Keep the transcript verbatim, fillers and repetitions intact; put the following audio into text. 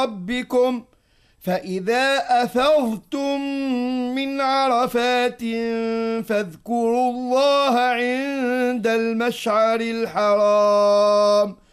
ربكم فإذا أفضتم من عرفات فاذكروا الله عند المشعر الحرام